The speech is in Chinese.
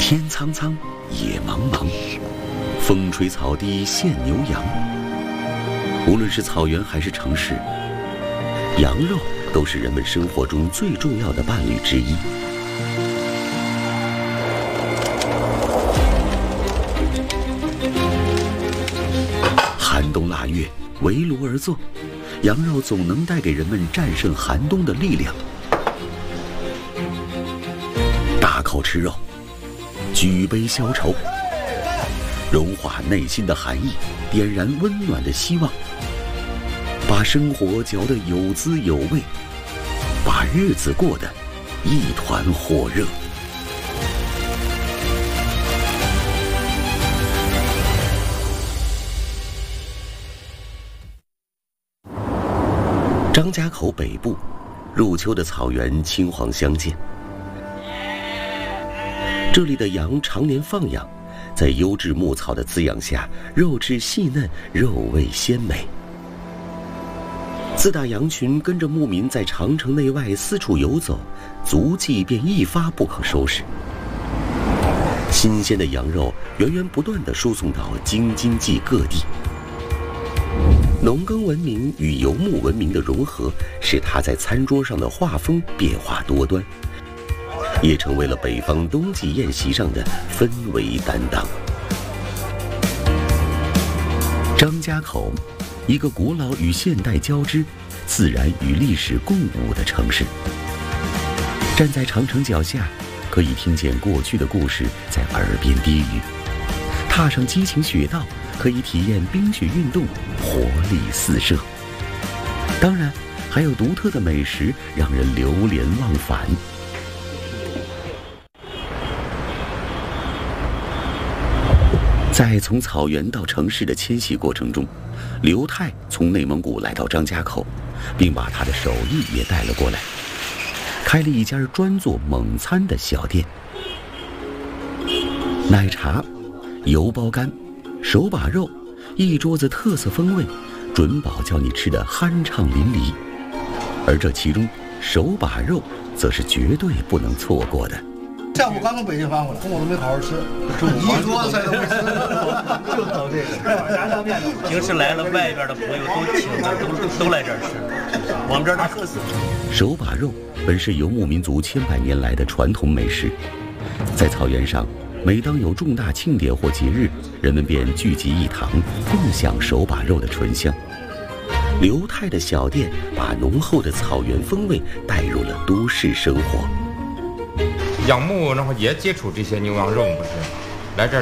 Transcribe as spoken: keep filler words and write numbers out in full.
天苍苍，野茫茫，风吹草低见牛羊。无论是草原还是城市，羊肉都是人们生活中最重要的伴侣之一。寒冬腊月，围炉而坐，羊肉总能带给人们战胜寒冬的力量。大口吃肉，举杯消愁，融化内心的寒意，点燃温暖的希望，把生活嚼得有滋有味，把日子过得一团火热。张家口北部，入秋的草原青黄相间。这里的羊常年放养，在优质牧草的滋养下，肉质细嫩，肉味鲜美。自打羊群跟着牧民在长城内外四处游走，足迹便一发不可收拾。新鲜的羊肉源源不断地输送到京津冀各地。农耕文明与游牧文明的融合，使它在餐桌上的画风变化多端，也成为了北方冬季宴席上的氛围担当。张家口，一个古老与现代交织、自然与历史共舞的城市。站在长城脚下，可以听见过去的故事在耳边低语；踏上激情雪道，可以体验冰雪运动，活力四射。当然，还有独特的美食，让人流连忘返。在从草原到城市的迁徙过程中，刘泰从内蒙古来到张家口，并把他的手艺也带了过来，开了一家专做蒙餐的小店。奶茶、油包干、手把肉，一桌子特色风味，准保叫你吃得酣畅淋漓。而这其中，手把肉则是绝对不能错过的。 下午刚从北京发回来，我都没好好吃，一桌子菜都没吃，就等这个。 平时来了，外边的朋友都请的，都都来这儿吃。我们这儿的特色。 手把肉本是游牧民族千百年来的传统美食，在草原上，每当有重大庆典或节日，人们便聚集一堂，共享手把肉的醇香。刘泰的小店把浓厚的草原风味带入了都市生活。 养牧然后也接触这些牛羊肉，不是？